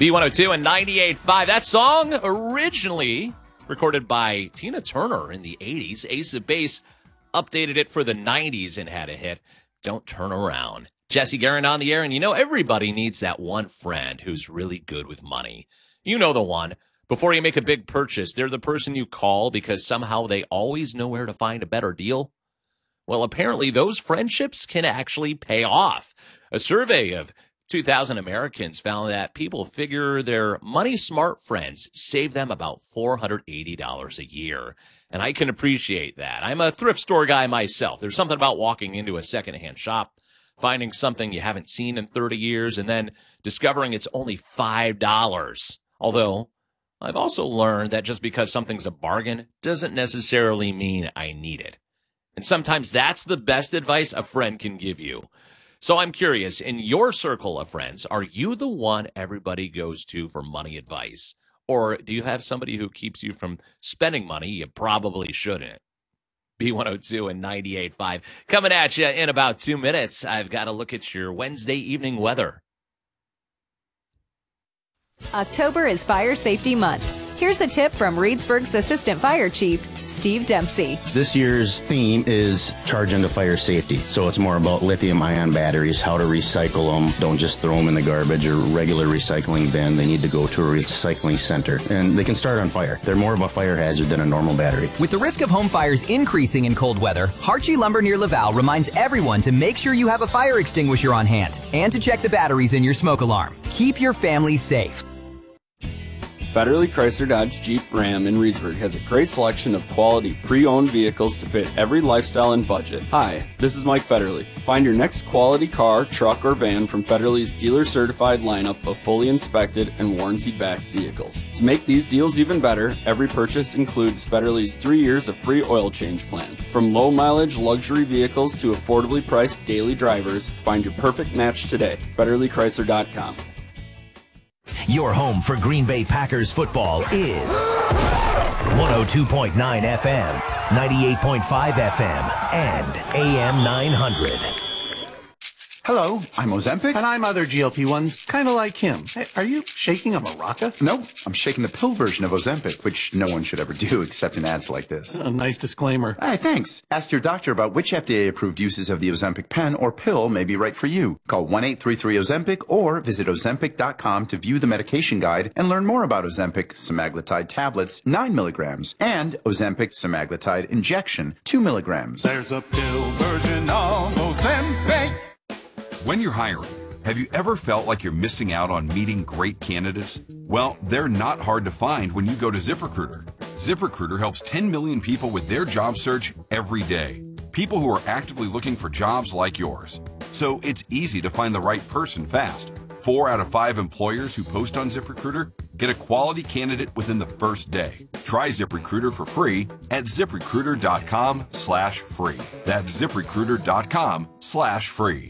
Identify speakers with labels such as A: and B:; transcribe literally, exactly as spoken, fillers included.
A: B one oh two and ninety-eight point five. That song originally recorded by Tina Turner in the eighties. Ace of Base updated it for the nineties and had a hit. Don't Turn Around. Jesse Guerin on the air, and you know everybody needs that one friend who's really good with money. You know the one. Before you make a big purchase, they're the person you call because somehow they always know where to find a better deal. Well, apparently those friendships can actually pay off. A survey of two thousand Americans found that people figure their money-smart friends save them about four hundred eighty dollars a year. And I can appreciate that. I'm a thrift store guy myself. There's something about walking into a secondhand shop, finding something you haven't seen in thirty years, and then discovering it's only five dollars. Although, I've also learned that just because something's a bargain doesn't necessarily mean I need it. And sometimes that's the best advice a friend can give you. So I'm curious, in your circle of friends, are you the one everybody goes to for money advice? Or do you have somebody who keeps you from spending money you probably shouldn't? B one oh two and ninety-eight point five. Coming at you in about two minutes. I've got to look at your Wednesday evening weather.
B: October is Fire Safety Month. Here's a tip from Reedsburg's Assistant Fire Chief, Steve Dempsey.
C: This year's theme is Charge into Fire Safety. So it's more about lithium-ion batteries, how to recycle them. Don't just throw them in the garbage or regular recycling bin. They need to go to a recycling center. And they can start on fire. They're more of a fire hazard than a normal battery.
D: With the risk of home fires increasing in cold weather, Harchie Lumber near Laval reminds everyone to make sure you have a fire extinguisher on hand and to check the batteries in your smoke alarm. Keep your family safe.
E: Federally Chrysler Dodge Jeep Ram in Reedsburg has a great selection of quality pre-owned vehicles to fit every lifestyle and budget. Hi, this is Mike Federle. Find your next quality car, truck, or van from Federle's dealer-certified lineup of fully inspected and warranty-backed vehicles. To make these deals even better, every purchase includes Federle's three years of free oil change plan. From low-mileage luxury vehicles to affordably priced daily drivers, find your perfect match today. Federle Chrysler dot com.
F: Your home for Green Bay Packers football is one oh two point nine F M, ninety-eight point five F M, and A M nine hundred.
G: Hello, I'm Ozempic.
H: And I'm other G L P ones, kind of like him. Hey, are you shaking a maraca?
G: No, I'm shaking the pill version of Ozempic, which no one should ever do except in ads like this.
H: A nice disclaimer.
G: Hey, thanks. Ask your doctor about which F D A-approved uses of the Ozempic pen or pill may be right for you. Call one eight three three Ozempic or visit Ozempic dot com to view the medication guide and learn more about Ozempic semaglutide tablets, nine milligrams, and Ozempic semaglutide injection, two milligrams.
I: There's a pill version of Ozempic.
J: When you're hiring, have you ever felt like you're missing out on meeting great candidates? Well, they're not hard to find when you go to ZipRecruiter. ZipRecruiter helps ten million people with their job search every day. People who are actively looking for jobs like yours. So it's easy to find the right person fast. Four out of five employers who post on ZipRecruiter get a quality candidate within the first day. Try ZipRecruiter for free at ZipRecruiter dot com slash free. That's ZipRecruiter dot com slash free.